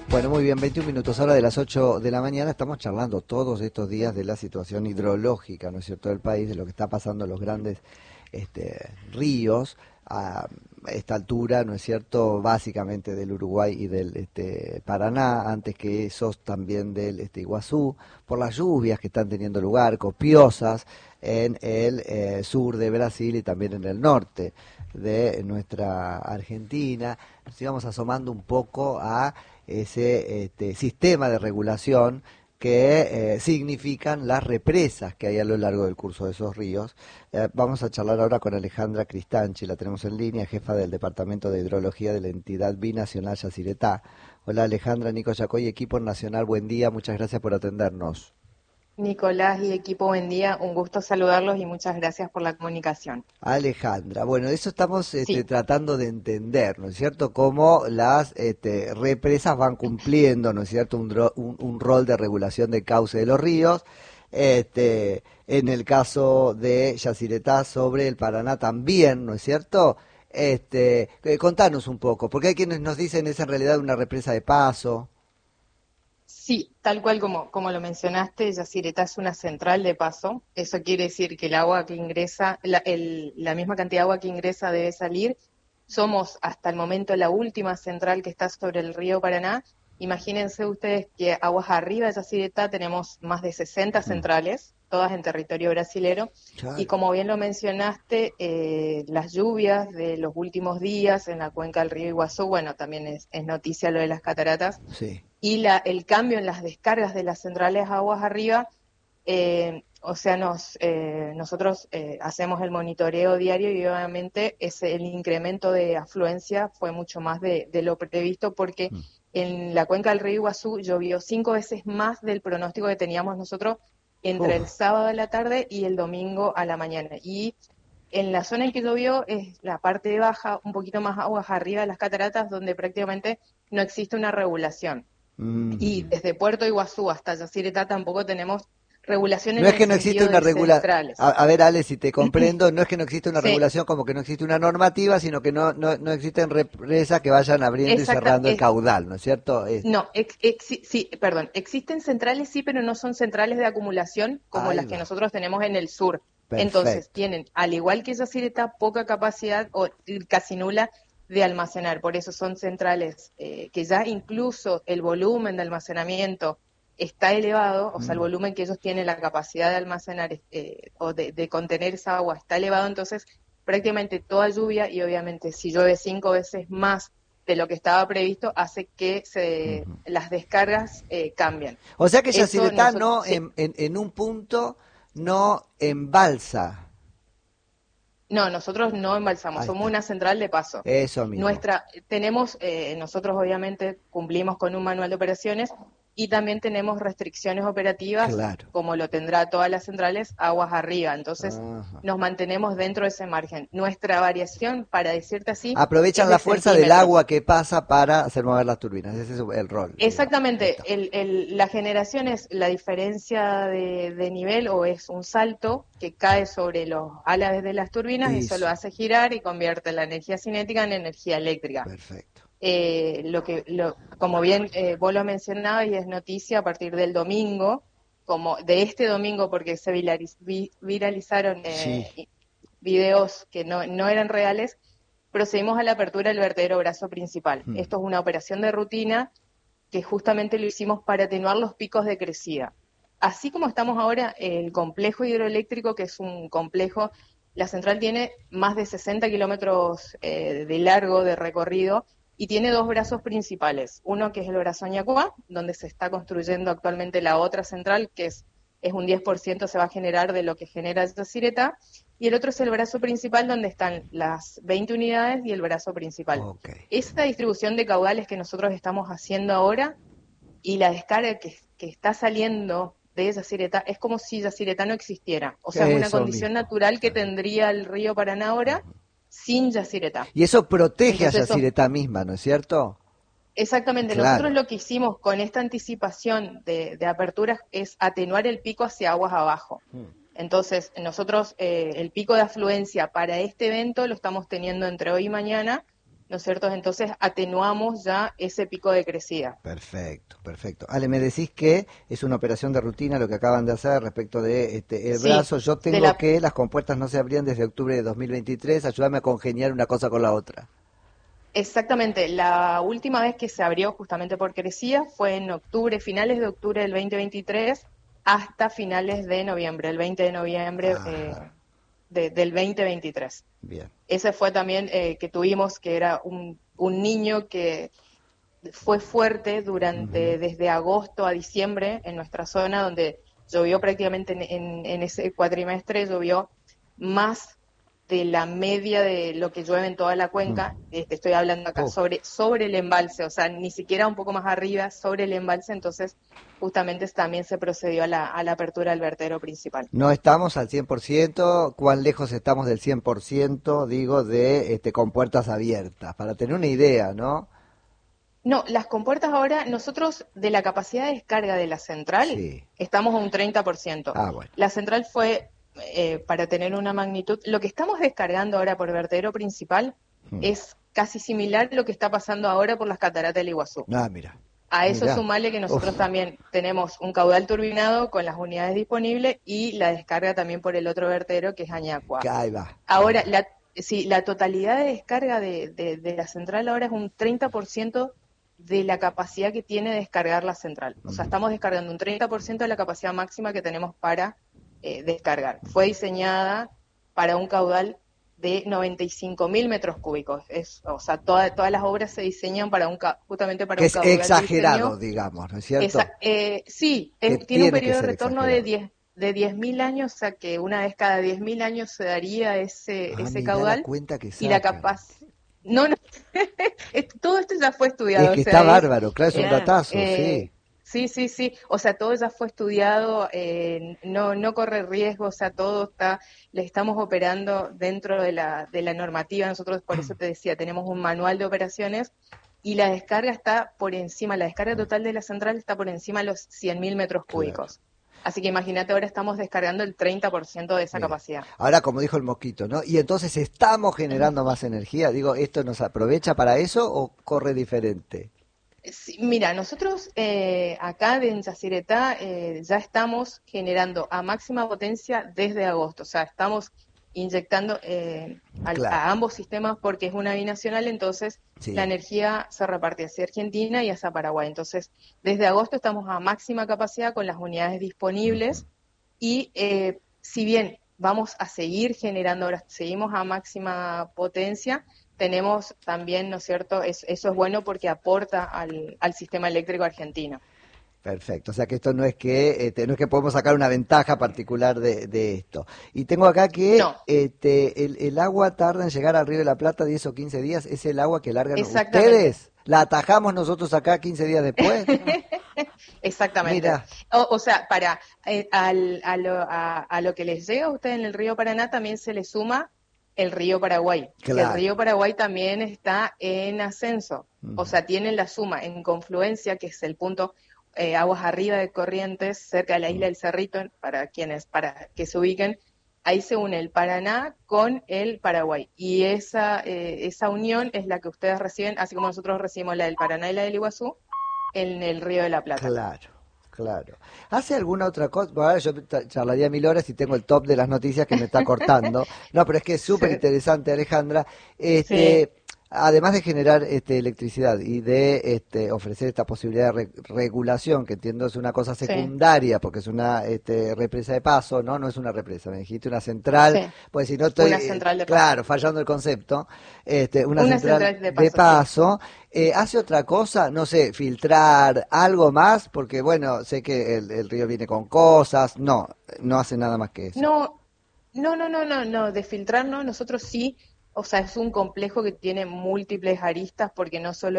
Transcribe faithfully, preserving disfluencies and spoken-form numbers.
Bueno, muy bien, veintiún minutos, ahora de las ocho de la mañana, estamos charlando todos estos días de la situación hidrológica, ¿no es cierto?, del país, de lo que está pasando en los grandes este, ríos, a esta altura, ¿no es cierto?, básicamente del Uruguay y del este, Paraná, antes que esos también del este, Iguazú, por las lluvias que están teniendo lugar, copiosas, en el eh, sur de Brasil y también en el norte de nuestra Argentina. Nos íbamos asomando un poco a ese este, sistema de regulación que eh, significan las represas que hay a lo largo del curso de esos ríos. Eh, vamos a charlar ahora con Alejandra Cristanchi, la tenemos en línea, jefa del Departamento de Hidrología de la entidad binacional Yacyretá. Hola Alejandra, Nico Yacoy, equipo nacional, buen día, muchas gracias por atendernos. Nicolás y equipo, buen día, un gusto saludarlos y muchas gracias por la comunicación. Alejandra, bueno, eso estamos este, Sí, tratando de entender, ¿no es cierto?, cómo las este, represas van cumpliendo, ¿no es cierto?, un, dro- un, un rol de regulación de cauce de los ríos. Este, en el caso de Yacyretá sobre el Paraná también, ¿no es cierto? Este, eh, contanos un poco, porque hay quienes nos dicen es en realidad una represa de paso. sí, tal cual como, como lo mencionaste, Yacyretá es una central de paso. Eso quiere decir que el agua que ingresa, la, el- la misma cantidad de agua que ingresa debe salir. Somos hasta el momento la última central que está sobre el río Paraná. Imagínense ustedes que aguas arriba de Yacyretá tenemos más de sesenta Mm, centrales, todas en territorio brasilero. Y claro. como bien lo mencionaste, eh, las lluvias de los últimos días en la cuenca del río Iguazú, bueno, también es, es noticia lo de las cataratas, Sí. y la, el cambio en las descargas de las centrales aguas arriba, eh, o sea, nos, eh, nosotros eh, hacemos el monitoreo diario y obviamente ese, el incremento de afluencia fue mucho más de, de lo previsto porque Mm. en la cuenca del río Iguazú llovió cinco veces más del pronóstico que teníamos nosotros entre el Uf. sábado a la tarde y el domingo a la mañana. Y en la zona en que llovió es la parte baja, un poquito más aguas arriba de las cataratas, donde prácticamente no existe una regulación. Y Mm. desde Puerto Iguazú hasta Yacyretá tampoco tenemos regulación No en es el que no existe sentido una de regula, a, centrales. a ver, Ale, si te comprendo, no es que no existe una Sí, regulación como que no existe una normativa, sino que no, no, no existen represas que vayan abriendo y exacta, cerrando el es, caudal, ¿no es cierto? Es, no, ex, ex, sí, perdón, existen centrales sí, pero no son centrales de acumulación como ahí las que va, nosotros tenemos en el sur. Entonces, perfecto. tienen, al igual que Yacyretá, poca capacidad o casi nula de almacenar. Por eso son centrales eh, que ya incluso el volumen de almacenamiento está elevado, o sea, el Mm. volumen que ellos tienen la capacidad de almacenar eh, o de, de contener esa agua está elevado, entonces prácticamente toda lluvia y obviamente si llueve cinco veces más de lo que estaba previsto hace que se, Ujú. las descargas eh, cambien. O sea que Eso Yacyretá nosotros, no, sí, en, en, en un punto, no embalsa. no, nosotros no embalsamos, Ahí somos está, una central de paso. eso mismo, Nuestra, tenemos, eh, nosotros obviamente cumplimos con un manual de operaciones y también tenemos restricciones operativas, claro. como lo tendrá todas las centrales, aguas arriba. Entonces, Ajá. nos mantenemos dentro de ese margen. Nuestra variación, para decirte así, es Aprovechan de la fuerza del agua centímetros. que pasa para hacer mover las turbinas, ese es el rol, digamos. Ahí Exactamente, está. el, el- la generación es la diferencia de, de nivel o es un salto que cae sobre los alas de las turbinas y eso lo Eso, hace girar y convierte la energía cinética en energía eléctrica. perfecto. Eh, lo que, lo, como bien eh, vos lo mencionabas y es noticia a partir del domingo, como de este domingo porque se viraliz- vi- viralizaron Sí. eh, videos que no, no eran reales, procedimos a la apertura del vertedero brazo principal. Mm. Esto es una operación de rutina que justamente lo hicimos para atenuar los picos de crecida. Así como estamos ahora, el complejo hidroeléctrico, que es un complejo, la central tiene más de sesenta kilómetros eh, de largo de recorrido y tiene dos brazos principales. Uno que es el brazo Ñacuá, donde se está construyendo actualmente la otra central, que es, es un diez por ciento se va a generar de lo que genera Yacyretá, y el otro es el brazo principal, donde están las veinte unidades y el brazo principal. Ok. Esta distribución de caudales que nosotros estamos haciendo ahora y la descarga que, que está saliendo de Yacyretá es como si Yacyretá no existiera. O sea, es una Eso condición mismo. natural que tendría el río Paraná ahora sin Yacyretá. Y eso protege a Entonces, eso, Yacyretá misma, ¿no es cierto? exactamente, nosotros Claro. lo que hicimos con esta anticipación de, de aperturas es atenuar el pico hacia aguas abajo. Mm. Entonces, nosotros eh, el pico de afluencia para este evento lo estamos teniendo entre hoy y mañana, ¿no es cierto? Entonces atenuamos ya ese pico de crecida. Perfecto, perfecto. Ale, me decís que es una operación de rutina lo que acaban de hacer respecto de este el Sí, brazo. Yo de tengo la, que las compuertas no se abrían desde octubre de dos mil veintitrés. Ayúdame a congeniar una cosa con la otra. exactamente, la última vez que se abrió justamente por crecida fue en octubre, finales de octubre del veinte veintitrés hasta finales de noviembre, el veinte de noviembre eh, Ajá, de- del veinte veintitrés. bien. Ese fue también eh, que tuvimos, que era un, un niño que fue fuerte Ujú. durante desde agosto a diciembre en nuestra zona, donde llovió prácticamente en, en, en ese cuatrimestre, llovió más de la media de lo que llueve en toda la cuenca. Mm. Este, estoy hablando acá Oh, sobre, sobre el embalse, o sea, ni siquiera un poco más arriba, sobre el embalse, entonces justamente también se procedió a la, a la apertura del vertedero principal. no estamos al cien por ciento. ¿Cuán lejos estamos del cien por ciento, digo, de este con puertas abiertas? Para tener una idea, ¿no? No, las compuertas ahora, nosotros de la capacidad de descarga de la central, Sí. estamos a un treinta por ciento. Ah, bueno. La central fue, eh, para tener una magnitud, lo que estamos descargando ahora por vertedero principal Mm. es casi similar a lo que está pasando ahora por las cataratas del Iguazú. Ah, mira. A eso Mira. sumale que nosotros Uf, también tenemos un caudal turbinado con las unidades disponibles y la descarga también por el otro vertedero que es Añacua. que ahí va. Ahí Ahora, va. la, sí, la totalidad de descarga de, de, de la central ahora es un treinta por ciento de la capacidad que tiene de descargar la central. O sea, Ujú. estamos descargando un treinta por ciento de la capacidad máxima que tenemos para eh, descargar. Fue diseñada para un caudal de noventa y cinco mil metros cúbicos. Es, o sea, toda, todas las obras se diseñan para un ca- justamente para Que un es caudal de exagerado, diseño. digamos, ¿no es cierto? Esa, eh, sí, Que es- tiene un tiene que periodo de ser retorno de exagerado. diez de diez mil años, o sea que una vez cada diez mil años se daría ese, Ah, ese mirá la caudal cuenta que y la sacan. capaz. No, no, es- todo esto ya fue Es estudiado, o que está sea, es. bárbaro, claro, es un eh, datazo, eh, sí. sí, sí, sí, o sea, todo ya fue estudiado, eh, no, no corre riesgo, o sea, todo está, le estamos operando dentro de la, de la normativa, nosotros por eso te decía, tenemos un manual de operaciones y la descarga está por encima, la descarga total de la central está por encima de los cien mil metros Claro, cúbicos. Así que imagínate, ahora estamos descargando el treinta por ciento de esa mira. capacidad. Ahora, como dijo el mosquito, ¿no? Y entonces estamos generando más energía. Digo, ¿esto nos aprovecha para eso o corre diferente? Sí, mira, nosotros eh, acá en Yacyretá eh, ya estamos generando a máxima potencia desde agosto, o sea, estamos inyectando eh, al- Claro, a ambos sistemas porque es una binacional, entonces la sí. energía se reparte hacia Argentina y hacia Paraguay. Entonces, desde agosto estamos a máxima capacidad con las unidades Ujú. disponibles y eh, si bien vamos a seguir generando, ahora seguimos a máxima potencia, tenemos también, ¿no es cierto? Es- eso es bueno porque aporta al, al sistema eléctrico argentino. Perfecto, o sea que esto no es que este, no es que podemos sacar una ventaja particular de, de esto. Y tengo acá que No, este, el, el agua tarda en llegar al Río de la Plata diez o quince días. ¿Es el agua que largan exactamente. ustedes? ¿La atajamos nosotros acá quince días después? Exactamente. Mira, O, o sea, para eh, al- a, lo, a- a lo que les llega a ustedes en el río Paraná también se le suma el río Paraguay, que el claro. río Paraguay también está en ascenso. O Ujú. sea, tienen la suma en confluencia, que es el punto eh, aguas arriba de Corrientes, cerca de la isla del Cerrito, para quienes, para que se ubiquen. Ahí se une el Paraná con el Paraguay. Y esa, eh, esa unión es la que ustedes reciben, así como nosotros recibimos la del Paraná y la del Iguazú, en el Río de la Plata. Claro, claro. ¿Hace alguna otra cosa? Bueno, ahora yo ta- charlaría mil horas y tengo el top de las noticias que me está cortando. No, pero es que es súper Sí, interesante, Alejandra. sí, Este, además de generar este, electricidad y de este, ofrecer esta posibilidad de re- regulación, que entiendo es una cosa sí, secundaria, porque es una este, represa de paso, ¿no? No es una represa, me dijiste una central, sí. pues si no estoy, Una eh, central de paso. claro, fallando el concepto, este, una Una central central de de paso, sí. paso. Eh, ¿hace otra cosa? No sé, filtrar algo más, porque bueno, sé que el, el río viene con cosas, no, no hace nada más que eso. No, no, no, no, no, no, de filtrar no, nosotros sí, o sea, es un complejo que tiene múltiples aristas porque no solo